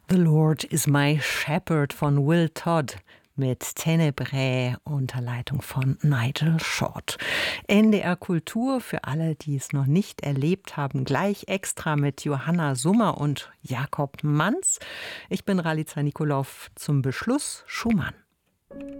The Lord is my Shepherd von Will Todd mit Tenebrae unter Leitung von Nigel Short. NDR Kultur für alle, die es noch nicht erlebt haben, gleich extra mit Johanna Summer und Jakob Manz. Ich bin Ralica Nikolov, zum Beschluss Schumann.